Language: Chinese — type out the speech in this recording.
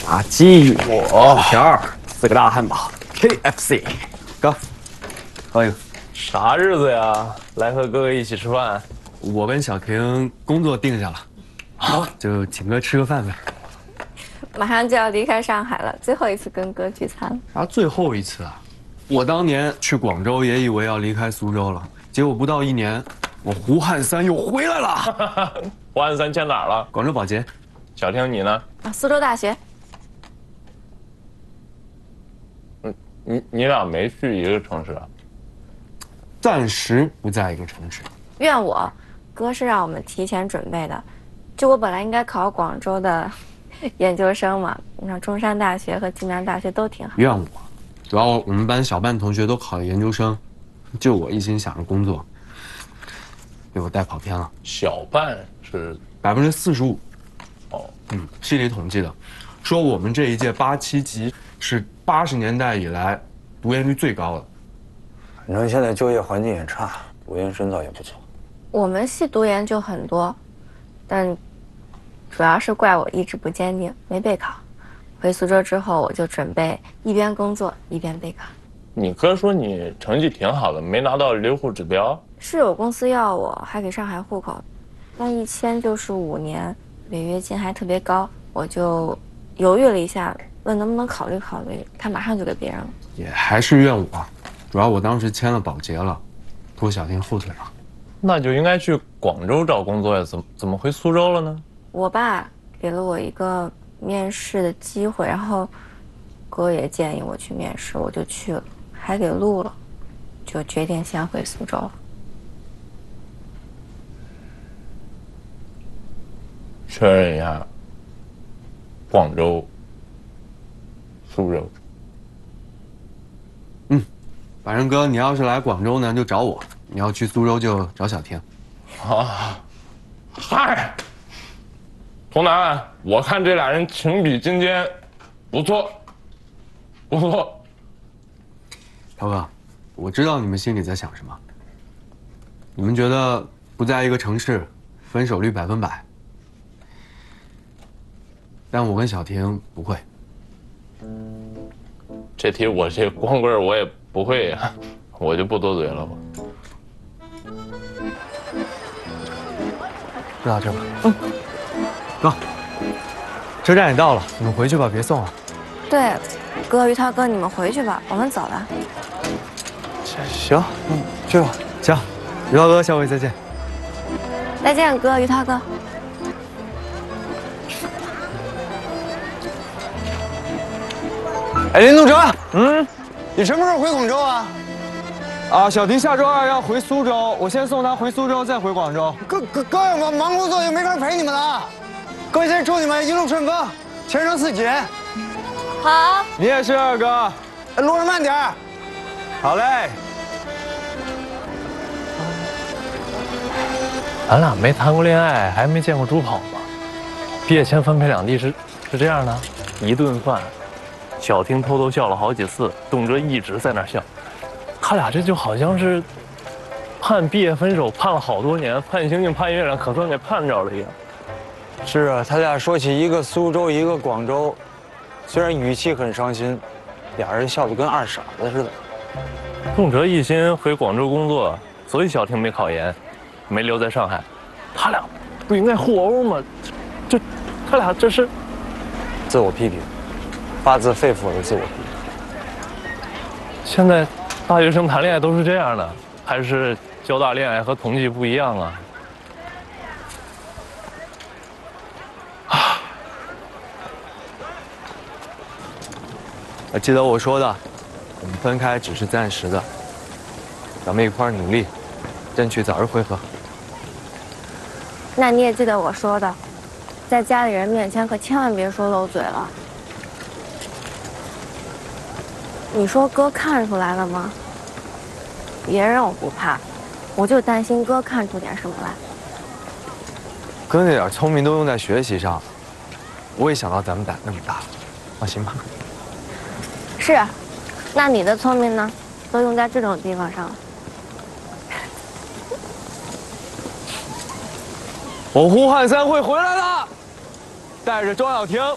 炸鸡、薯条、4个大汉堡 ，KFC， 哥，喝一个。 啥日子呀？来和哥哥一起吃饭？ 我跟小婷工作定下了，好，就请哥吃个饭呗。 马上就要离开上海了，最后一次跟哥聚餐了。 啊，最后一次啊！我当年去广州也以为要离开苏州了，结果不到1年，我胡汉三又回来了。 胡汉三迁哪儿了？ 广州保洁。 小婷你呢？ 啊，苏州大学。 你俩没去一个城市啊？ 暂时不在一个城市。 怨我，哥是让我们提前准备的。就我本来应该考广州的研究生嘛，那中山大学和暨南大学都挺好。 怨我，主要我们班小半同学都考了研究生，就我一心想着工作，被我带跑偏了。 小半是 45%。 哦， 系里统计的，说我们这一届87级是80年代以来读研率最高的。 反正现在就业环境也差，读研深造也不错。 我们系读研就很多，但主要是怪我意志不坚定，没备考。回苏州之后，我就准备一边工作一边备考。 你哥说你成绩挺好的，没拿到留户指标？ 是有公司要我，还给上海户口，但一签就是5年，违约金还特别高，我就犹豫了一下，问能不能考虑考虑，他马上就给别人了。 也还是怨我，主要我当时签了保洁了，拖小婷后腿了。 那就应该去广州找工作呀，怎么回苏州了呢？ 我爸给了我一个面试的机会，然后哥也建议我去面试，我就去了，还给录了，就决定先回苏州了。 确认一下，广州、苏州。 反正哥，你要是来广州呢，就找我；你要去苏州，就找小婷。 啊，嗨，童楠，我看这俩人情比金坚，不错，不错。 涛哥，我知道你们心里在想什么。你们觉得不在一个城市，分手率100%，但我跟小婷不会。 这题我这光棍我也不会呀，我就不多嘴了吧。 就到这吧。哥，车站也到了，你们回去吧，别送了。 对，哥，于涛哥，你们回去吧，我们走了。 行，去吧。 行，于涛哥，下回再见。 再见，哥，于涛哥。 哎，林东哲，你什么时候回广州啊？ 啊，小婷下周2要回苏州，我先送她回苏州，再回广州。 哥要忙工作，又没法陪你们了。哥先祝你们一路顺风，前程似锦。 好， 你也是，二哥。 路上慢点。 好嘞。 咱俩没谈过恋爱，还没见过猪跑吗？毕业前分配两地是这样的，一顿饭，小婷偷偷笑了好几次，董哲一直在那笑。他俩这就好像是判毕业分手判了好多年，判星星判月亮，可算给判着了一样。 是啊，他俩说起一个苏州，一个广州，虽然语气很伤心，俩人笑得跟二傻子似的。 董哲一心回广州工作，所以小婷没考研，没留在上海。他俩不应该互殴吗？他俩这是自我批评，发自肺腑的自我批评。 现在大学生谈恋爱都是这样的，还是交大恋爱和同济不一样啊？ 记得我说的，我们分开只是暂时的，咱们一块儿努力，争取早日会合。 那你也记得我说的，在家里人面前可千万别说漏嘴了。你说哥看出来了吗？别人我不怕，我就担心哥看出点什么来。 哥那点聪明都用在学习上，我也想到咱们胆那么大，放心吧。 是，那你的聪明呢？都用在这种地方上了。 我胡汉三会回来了，带着庄小婷